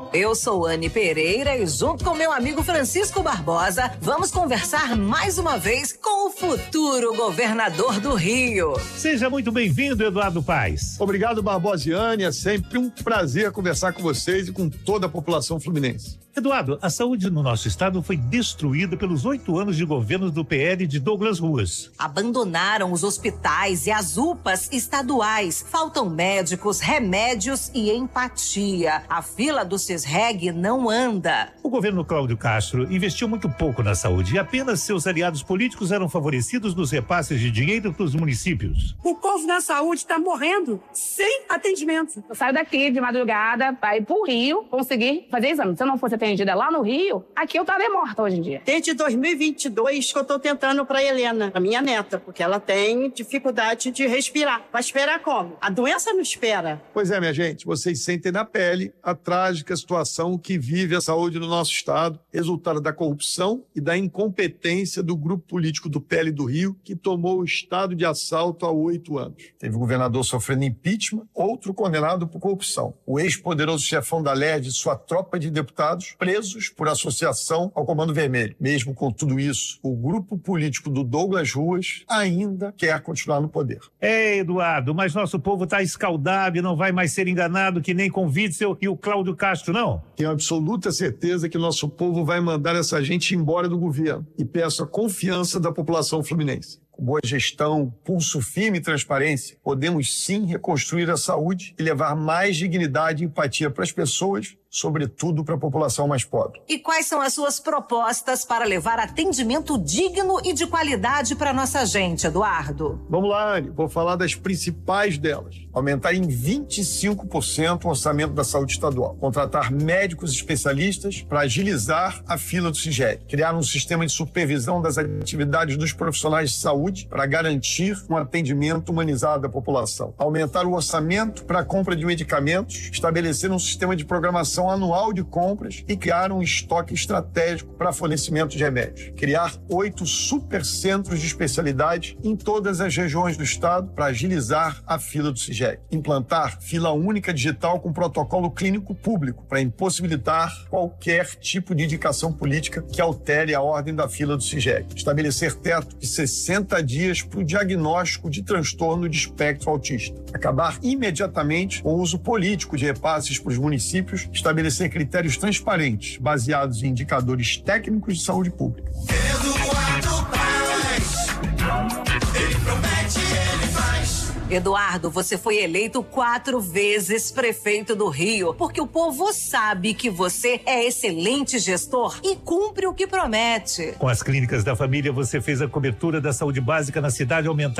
Eu sou Anne Pereira e junto com meu amigo Francisco Barbosa, vamos conversar mais uma vez com o futuro governador do Rio. Seja muito bem-vindo, Eduardo Paes. Obrigado, Barbosa e Anne. É sempre um prazer conversar com vocês e com toda a população fluminense. Eduardo, a saúde no nosso estado foi destruída pelos 8 anos de governo do PL de Douglas Ruas. Abandonaram os hospitais e as UPAs estaduais. Faltam médicos, remédios e empatia. A fila do Cisreg não anda. O governo Cláudio Castro investiu muito pouco na saúde e apenas seus aliados políticos eram favorecidos nos repasses de dinheiro para os municípios. O povo na saúde está morrendo sem atendimento. Eu saio daqui de madrugada para ir pro Rio conseguir fazer exame. Se eu não fosse atendida lá no Rio, aqui eu estaria morta hoje em dia. Desde 2022 que eu estou tentando para Helena, a minha neta, porque ela tem dificuldade de respirar. Vai esperar como? A doença não espera. Pois é, minha gente, vocês sentem na pele a trágica situação que vive a saúde no nosso estado, resultado da corrupção e da incompetência do grupo político do PL do Rio, que tomou o estado de assalto há 8 anos. Teve o governador sofrendo impeachment, outro condenado por corrupção. O ex-poderoso chefão da LERJ e sua tropa de deputados presos por associação ao Comando Vermelho. Mesmo com tudo isso, o grupo político do Douglas Ruas ainda quer continuar no poder. Eduardo, mas nosso povo está escaldado e não vai mais ser enganado que nem com o Witzel e o Cláudio Castro, não? Tenho absoluta certeza que nosso povo vai mandar essa gente embora do governo e peço a confiança da população fluminense. Com boa gestão, pulso firme e transparência, podemos sim reconstruir a saúde e levar mais dignidade e empatia para as pessoas, sobretudo para a população mais pobre. E quais são as suas propostas para levar atendimento digno e de qualidade para nossa gente, Eduardo? Vamos lá, Anne, vou falar das principais delas. Aumentar em 25% o orçamento da saúde estadual. Contratar médicos especialistas para agilizar a fila do Cisreg. Criar um sistema de supervisão das atividades dos profissionais de saúde para garantir um atendimento humanizado à população. Aumentar o orçamento para a compra de medicamentos. Estabelecer um sistema de programação anual de compras e criar um estoque estratégico para fornecimento de remédios. Criar 8 supercentros de especialidade em todas as regiões do estado para agilizar a fila do Cisreg. Implantar fila única digital com protocolo clínico público para impossibilitar qualquer tipo de indicação política que altere a ordem da fila do Cisreg. Estabelecer teto de 60 dias para o diagnóstico de transtorno de espectro autista. Acabar imediatamente com o uso político de repasses para os municípios. Estabelecer critérios transparentes, baseados em indicadores técnicos de saúde pública. Eduardo Paes, ele promete, ele faz. Eduardo, você foi eleito 4 vezes prefeito do Rio, porque o povo sabe que você é excelente gestor e cumpre o que promete. Com as clínicas da família, você fez a cobertura da saúde básica na cidade aumentar